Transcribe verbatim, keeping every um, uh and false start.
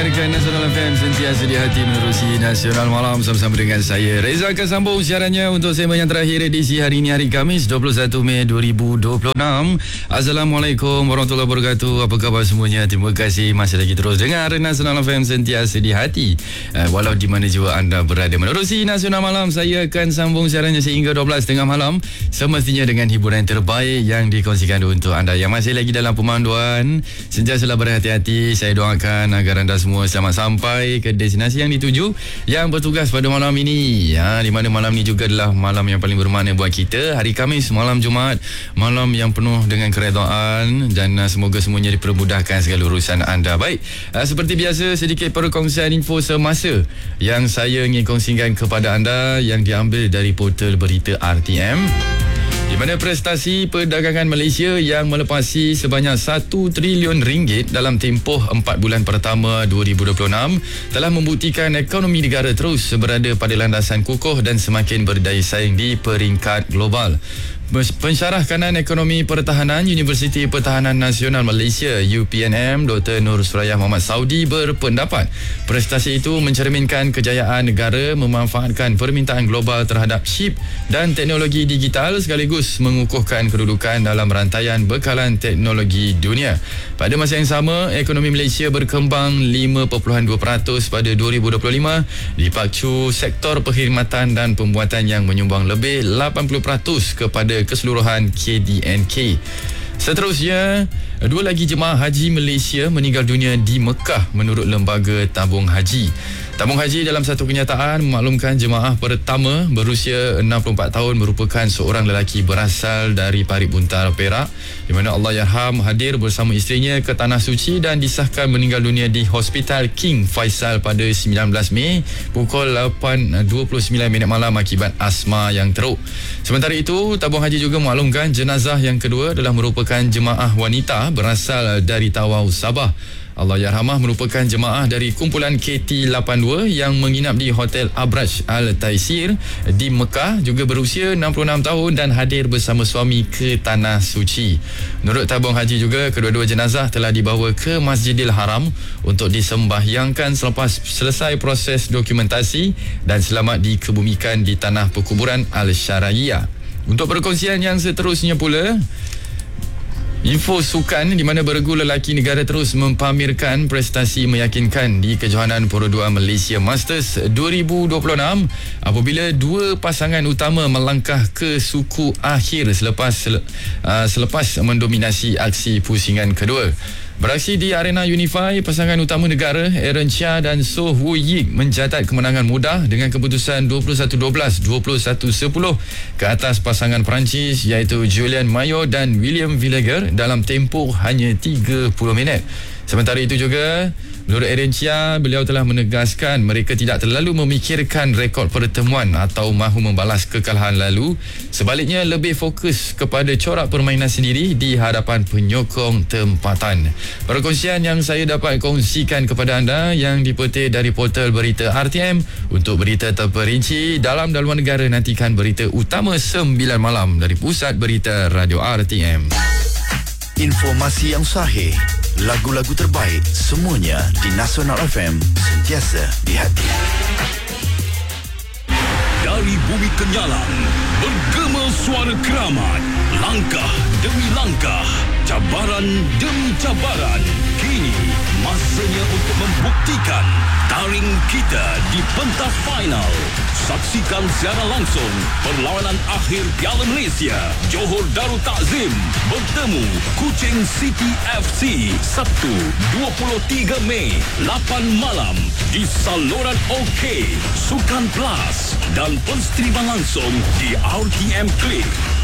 mendengarkan Nasional F M, sentiasa di hati menerusi Nasional Malam bersama dengan saya Reza. Akan sambung siarannya untuk segmen yang terakhir edisi hari ini, hari Khamis dua puluh satu Mei dua ribu dua puluh enam. Assalamualaikum warahmatullahi wabarakatuh. Apa khabar semuanya? Terima kasih masih lagi terus dengar Nasional F M, sentiasa di hati uh, walau di mana jua anda berada. Menerusi Nasional Malam, saya akan sambung siarannya sehingga dua belas tiga puluh malam, semestinya dengan hiburan terbaik yang dikongsikan untuk anda yang masih lagi dalam pemanduan. Sentiasalah berhati-hati. Saya doakan agar anda semua selamat sampai ke destinasi yang dituju. Yang bertugas pada malam ini, ya, di mana malam ini juga adalah malam yang paling bermakna buat kita. Hari Khamis, malam Jumaat, malam yang penuh dengan keredaan, dan uh, semoga semuanya dipermudahkan segala urusan anda. Baik, uh, seperti biasa, sedikit perkongsian info semasa yang saya ingin kongsikan kepada anda yang diambil dari portal berita R T M, di mana prestasi perdagangan Malaysia yang melepasi sebanyak satu trilion ringgit dalam tempoh empat bulan pertama dua ribu dua puluh enam telah membuktikan ekonomi negara terus berada pada landasan kukuh dan semakin berdaya saing di peringkat global. Pensyarah Kanan Ekonomi Pertahanan Universiti Pertahanan Nasional Malaysia U P N M, Doktor Nur Surayah Muhammad Saudi berpendapat prestasi itu mencerminkan kejayaan negara memanfaatkan permintaan global terhadap chip dan teknologi digital sekaligus mengukuhkan kedudukan dalam rantaian bekalan teknologi dunia. Pada masa yang sama, ekonomi Malaysia berkembang lima perpuluhan dua peratus pada dua ribu dua puluh lima dipacu sektor perkhidmatan dan pembuatan yang menyumbang lebih lapan puluh peratus kepada keseluruhan K D N K. Seterusnya, dua lagi jemaah haji Malaysia meninggal dunia di Mekah menurut Lembaga Tabung Haji. Tabung Haji dalam satu kenyataan memaklumkan jemaah pertama berusia enam puluh empat tahun merupakan seorang lelaki berasal dari Parit Buntar, Perak, di mana Allahyarham hadir bersama isterinya ke Tanah Suci dan disahkan meninggal dunia di Hospital King Faisal pada sembilan belas Mei pukul lapan dua puluh sembilan minit malam akibat asma yang teruk. Sementara itu, Tabung Haji juga memaklumkan jenazah yang kedua adalah merupakan jemaah wanita berasal dari Tawau, Sabah. Allahyarhamah merupakan jemaah dari kumpulan K T lapan puluh dua yang menginap di Hotel Abraj Al Taisir di Mekah, juga berusia enam puluh enam tahun dan hadir bersama suami ke Tanah Suci. Menurut Tabung Haji juga, kedua-dua jenazah telah dibawa ke Masjidil Haram untuk disembahyangkan selepas selesai proses dokumentasi dan selamat dikebumikan di Tanah Perkuburan Al-Syara'iyah. Untuk perkongsian yang seterusnya pula, info sukan, di mana beregu lelaki negara terus mempamerkan prestasi meyakinkan di kejohanan Poro dua Malaysia Masters dua ribu dua puluh enam apabila dua pasangan utama melangkah ke suku akhir selepas uh, selepas mendominasi aksi pusingan kedua. Beraksi di arena Unify, pasangan utama negara Aaron Chia dan So Woo Yik mencatat kemenangan mudah dengan keputusan dua puluh satu dua belas, dua puluh satu sepuluh ke atas pasangan Perancis iaitu Julian Mayo dan William Villager dalam tempoh hanya tiga puluh minit. Sementara itu juga, menurut Aaron Chia, beliau telah menegaskan mereka tidak terlalu memikirkan rekod pertemuan atau mahu membalas kekalahan lalu. Sebaliknya, lebih fokus kepada corak permainan sendiri di hadapan penyokong tempatan. Perkongsian yang saya dapat kongsikan kepada anda yang dipetik dari portal berita R T M. Untuk berita terperinci dalam dan luar negara, nantikan berita utama sembilan malam dari Pusat Berita Radio R T M. Informasi yang sahih, lagu-lagu terbaik, semuanya di Nasional F M, sentiasa di hati. Dari bumi kenyalang, bergema suara keramat, langkah demi langkah, cabaran demi cabaran. Kini masanya untuk membuktikan taring kita di pentas final. Saksikan secara langsung perlawanan akhir Piala Malaysia. Johor Darul Takzim bertemu Kuching City F C Sabtu dua puluh tiga Mei lapan malam di saluran OK, Sukan Plus dan penstriman langsung di R T M Klik.